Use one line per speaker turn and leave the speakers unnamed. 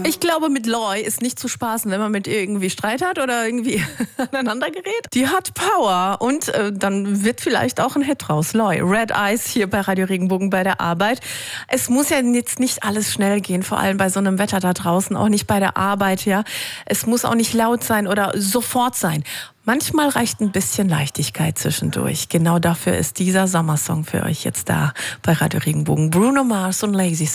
Ich glaube, mit Loy ist nicht zu spaßen, wenn man mit ihr irgendwie Streit hat oder irgendwie aneinander gerät. Die hat Power und dann wird vielleicht auch ein Hit draus. Loy, Red Eyes hier bei Radio Regenbogen bei der Arbeit. Es muss ja jetzt nicht alles schnell gehen, vor allem bei so einem Wetter da draußen, auch nicht bei der Arbeit, ja. Es muss auch nicht laut sein oder sofort sein. Manchmal reicht ein bisschen Leichtigkeit zwischendurch. Genau dafür ist dieser Sommersong für euch jetzt da bei Radio Regenbogen. Bruno Mars und Lazy